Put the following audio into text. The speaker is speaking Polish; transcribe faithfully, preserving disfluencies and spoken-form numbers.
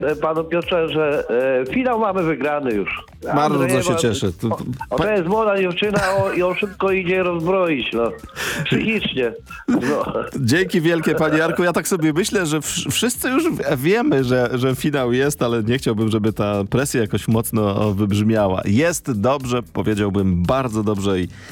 e, panu Piotrze, że e, finał mamy wygrany już. Bardzo Andrzejewa- się cieszę. Tu- O, to jest młoda dziewczyna o, i on szybko idzie rozbroić, no. Psychicznie. No. Dzięki wielkie, panie Jarku. Ja tak sobie myślę, że wsz- wszyscy już wiemy, że, że finał jest, ale nie chciałbym, żeby ta presja jakoś mocno wybrzmiała. Jest dobrze, powiedziałbym bardzo dobrze i